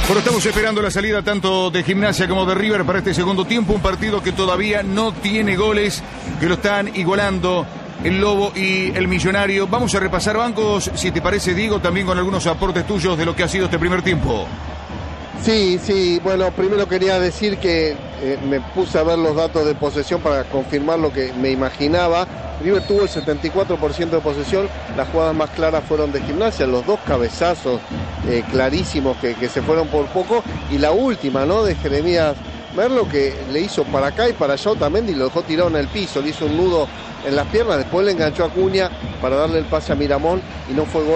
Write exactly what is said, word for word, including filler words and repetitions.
Bueno, estamos esperando la salida tanto de Gimnasia como de River para este segundo tiempo. Un partido que todavía no tiene goles, que lo están igualando el Lobo y el Millonario. Vamos a repasar bancos, si te parece, Diego, también con algunos aportes tuyos de lo que ha sido este primer tiempo. Sí, sí, bueno, primero quería decir que eh, me puse a ver los datos de posesión para confirmar lo que me imaginaba. River tuvo el setenta y cuatro por ciento de posesión, las jugadas más claras fueron de Gimnasia, los dos cabezazos eh, clarísimos que, que se fueron por poco, y la última, ¿no?, de Jeremías Merlo, que le hizo para acá y para allá Otamendi y lo dejó tirado en el piso, le hizo un nudo en las piernas, después le enganchó a Acuña para darle el pase a Miramón y no fue gol.